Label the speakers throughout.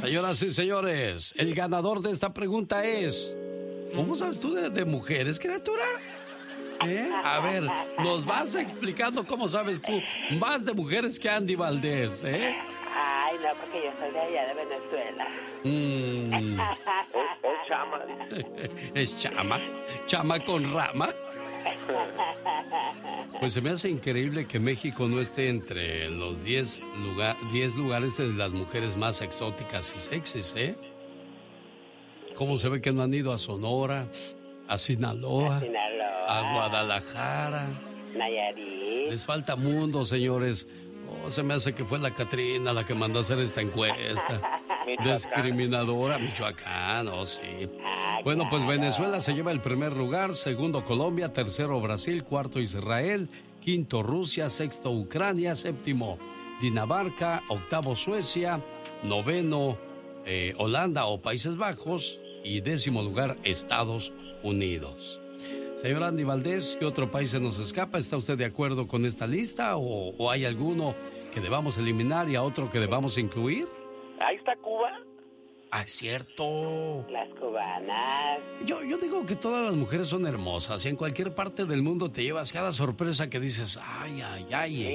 Speaker 1: Señoras y señores, el ganador de esta pregunta es... ¿Cómo sabes tú de mujeres, criatura? A ver, nos vas explicando cómo sabes tú más de mujeres que Andy Valdés,
Speaker 2: Ay, no, porque yo soy de allá de Venezuela.
Speaker 3: Es chama.
Speaker 1: ¿Es chama? ¿Chama con rama? Pues se me hace increíble que México no esté entre los 10 lugares de las mujeres más exóticas y sexys, ¿Cómo se ve que no han ido a Sonora, a Sinaloa, a Guadalajara?
Speaker 2: Nayarit.
Speaker 1: Les falta mundo, señores. Se me hace que fue la Catrina la que mandó a hacer esta encuesta. Discriminadora, Michoacán, sí. Bueno, pues Venezuela se lleva el primer lugar, segundo Colombia, tercero Brasil, cuarto Israel, quinto Rusia, sexto Ucrania, séptimo Dinamarca, octavo Suecia, noveno Holanda o Países Bajos y décimo lugar Estados Unidos. Señor Andy Valdés, ¿qué otro país se nos escapa? ¿Está usted de acuerdo con esta lista o hay alguno que debamos eliminar y a otro que debamos incluir?
Speaker 3: Ahí está Cuba.
Speaker 1: Ah, es cierto.
Speaker 2: Las cubanas.
Speaker 1: Yo digo que todas las mujeres son hermosas y en cualquier parte del mundo te llevas cada sorpresa que dices, ay.
Speaker 3: No, a mí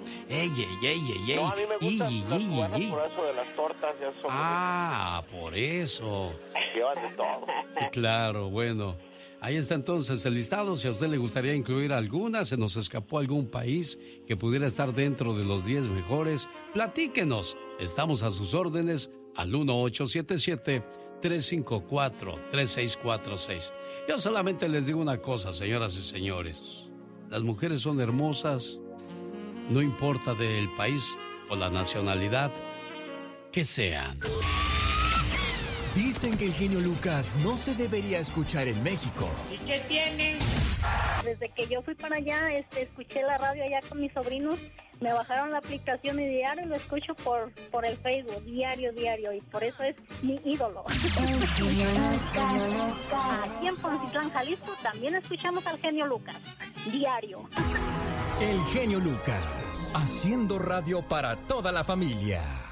Speaker 3: me gustan las cubanas por eso de las tortas. Ya son
Speaker 1: por eso.
Speaker 3: Llevan de todo.
Speaker 1: Sí, claro, bueno. Ahí está entonces el listado. Si a usted le gustaría incluir alguna, se nos escapó algún país que pudiera estar dentro de los 10 mejores, platíquenos. Estamos a sus órdenes al 1877-354-3646. Yo solamente les digo una cosa, señoras y señores. Las mujeres son hermosas, no importa del país o la nacionalidad que sean.
Speaker 4: Dicen que el genio Lucas no se debería escuchar en México.
Speaker 2: ¿Y qué tiene?
Speaker 5: Desde que yo fui para allá, escuché la radio allá con mis sobrinos, me bajaron la aplicación y diario lo escucho por el Facebook, diario, y por eso es mi ídolo. Aquí en Poncitlán, Jalisco, también escuchamos al genio Lucas, diario.
Speaker 4: El genio Lucas, haciendo radio para toda la familia.